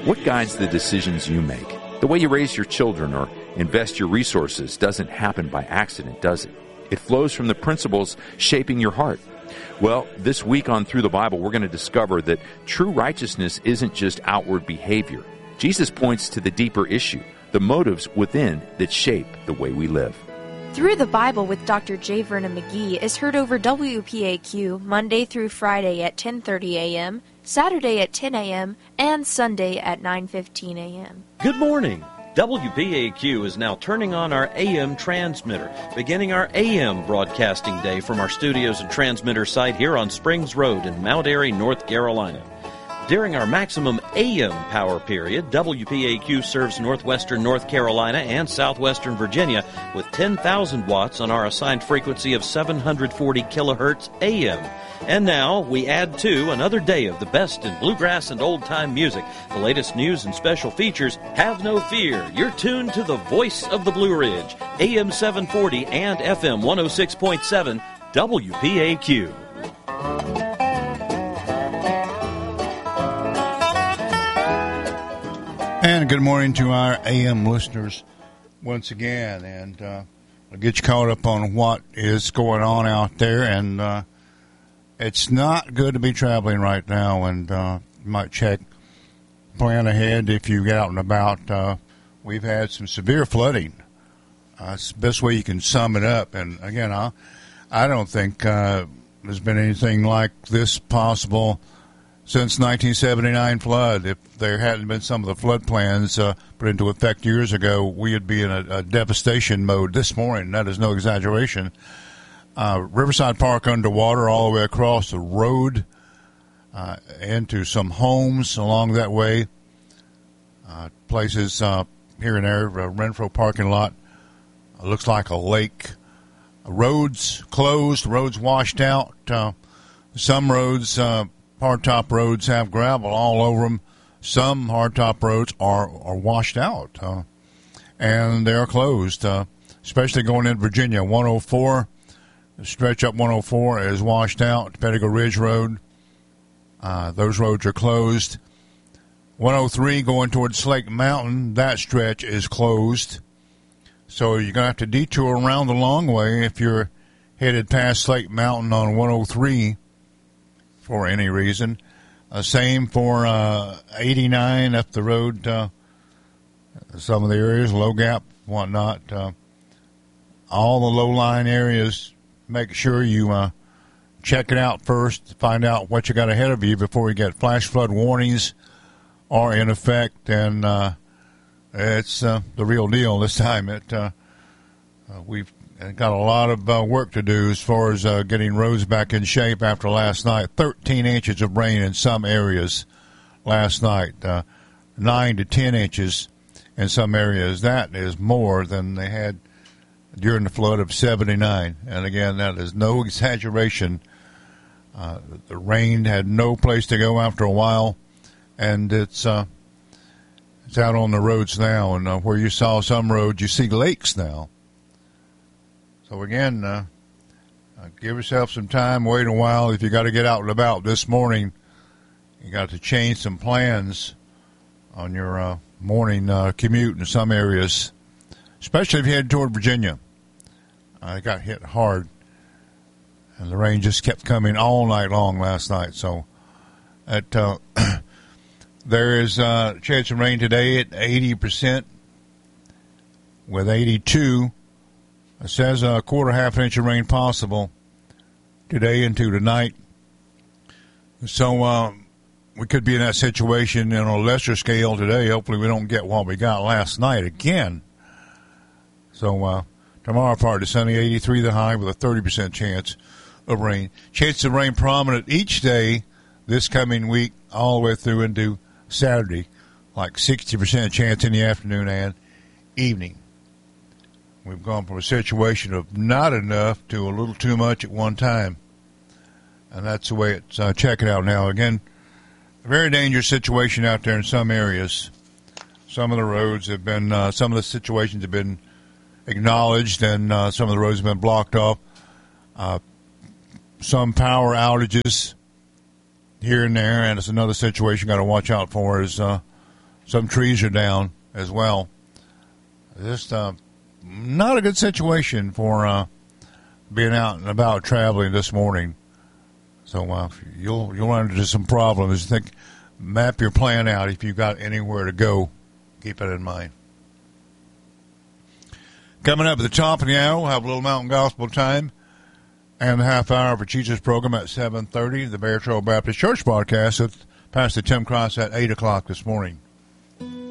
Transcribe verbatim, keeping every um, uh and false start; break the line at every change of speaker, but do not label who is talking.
What guides the decisions you make? The way you raise your children or invest your resources doesn't happen by accident, does it? It flows from the principles shaping your heart. Well, this week on Through the Bible, we're going to discover that true righteousness isn't just outward behavior. Jesus points to the deeper issue, the motives within that shape the way we live.
Through the Bible with Doctor J. Vernon McGee is heard over W P A Q Monday through Friday at ten thirty a.m., Saturday at ten a.m., and Sunday at nine fifteen a.m.
Good morning. W P A Q is now turning on our A M transmitter, beginning our A M broadcasting day from our studios and transmitter site here on Springs Road in Mount Airy, North Carolina. During our maximum A M power period, W P A Q serves northwestern North Carolina and southwestern Virginia with ten thousand watts on our assigned frequency of seven hundred forty kilohertz A M. And now we add to another day of the best in bluegrass and old-time music. The latest news and special features. Have no fear. You're tuned to the voice of the Blue Ridge, A M seven forty and F M one oh six point seven, W P A Q.
And good morning to our A M listeners once again. And uh, I'll get you caught up on what is going on out there. And uh, it's not good to be traveling right now. And uh, you might check, plan ahead if you get out and about. Uh, we've had some severe flooding. Uh, it's the best way you can sum it up. And, again, I, I don't think uh, there's been anything like this possible since nineteen seventy-nine flood. If there hadn't been some of the flood plans uh, put into effect years ago, we would be in a, a devastation mode this morning. That is no exaggeration. Uh, Riverside Park underwater all the way across the road uh, into some homes along that way. Uh, places uh, here and there, uh, Renfro parking lot uh, looks like a lake. Roads closed, roads washed out. Uh, some roads... Uh, Hardtop roads have gravel all over them. Some hardtop roads are, are washed out, uh, and they are closed, uh, especially going into Virginia. one oh four, the stretch up one oh four is washed out. Pettigo Ridge Road, uh, those roads are closed. one oh three going towards Slake Mountain, that stretch is closed. So you're going to have to detour around the long way if you're headed past Slake Mountain on one oh three. For any reason. Uh, same for uh, eighty-nine up the road, uh, some of the areas, Low Gap, whatnot. Uh, all the low-lying areas, make sure you uh, check it out first, find out what you got ahead of you before you get flash flood warnings are in effect. And uh, it's uh, the real deal this time. It uh, uh, we've got a lot of uh, work to do as far as uh, getting roads back in shape after last night. thirteen inches of rain in some areas last night, uh, nine to ten inches in some areas. That is more than they had during the flood of seventy-nine. And, again, that is no exaggeration. Uh, the rain had no place to go after a while, and it's uh, it's out on the roads now. And uh, where you saw some roads, you see lakes now. So, again, uh, uh, give yourself some time, wait a while. If you got to get out and about this morning, you got to change some plans on your uh, morning uh, commute in some areas, especially if you head toward Virginia. I uh, got hit hard, and the rain just kept coming all night long last night. So, at, uh, there is a chance of rain today at eighty percent with eighty-two. It says a quarter, half an inch of rain possible today into tonight. So uh, we could be in that situation on a lesser scale today. Hopefully we don't get what we got last night again. So uh, tomorrow partly sunny, eighty-three the high with a thirty percent chance of rain. Chance of rain prominent each day this coming week all the way through into Saturday, like sixty percent chance in the afternoon and evening. We've gone from a situation of not enough to a little too much at one time. And that's the way it's uh, checking out now. Again, a very dangerous situation out there in some areas. Some of the roads have been, uh, some of the situations have been acknowledged, and uh, some of the roads have been blocked off. Uh, some power outages here and there, and it's another situation got to watch out for is uh, some trees are down as well. Just uh, not a good situation for uh, being out and about traveling this morning. So uh, you'll you'll run into some problems. Think, map your plan out if you've got anywhere to go. Keep it in mind. Coming up at the top of the hour, we'll have a little Mountain Gospel time and a half hour for Jesus program at seven thirty. The Bear Trail Baptist Church broadcast with Pastor Tim Cross at eight o'clock this morning.